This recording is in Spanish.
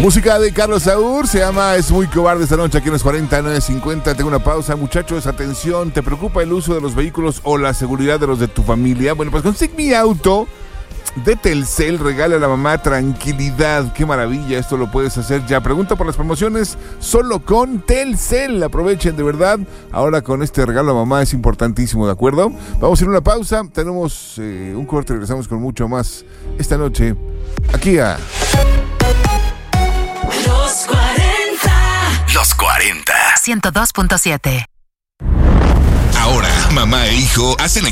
Música de Carlos Saúl, se llama Es muy cobarde esta noche aquí en los 49.50. Tengo una pausa, muchachos, atención. ¿Te preocupa el uso de los vehículos o la seguridad de los de tu familia? Bueno, pues con Sig Mi Auto de Telcel regala a la mamá tranquilidad. Qué maravilla, esto lo puedes hacer ya. Pregunta por las promociones solo con Telcel. Aprovechen, de verdad. Ahora con este regalo a mamá es importantísimo, ¿de acuerdo? Vamos a ir a una pausa. Tenemos un corte, regresamos con mucho más esta noche aquí a Los 40. Los 40. 102.7. Ahora, mamá e hijo hacen